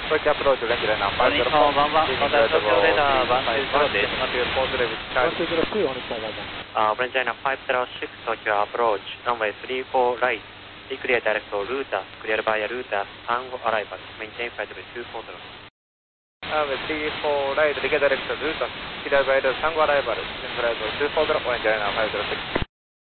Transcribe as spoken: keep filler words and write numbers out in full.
Quick approach, range line now, お日本ワンワン、また東京レーダーワンツーゼロです。 one two four zero with ワン charge. ツーゼロtwo お日本ワンワン。 Uh, Orange Line five zero six Tokyo approach, runway three four right. Be clear direct for router, clear via router, Tango arrival, maintain flight level two four zero. Runway three four right, clear direct route, clear via Tango arrival, maintain flight level two four zero, Orange Line five zero six.